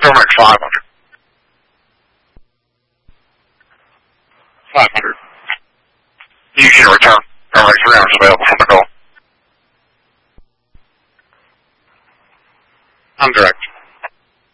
Still make 500. 500. You can return. Only 3 hours available from the goal. I'm direct.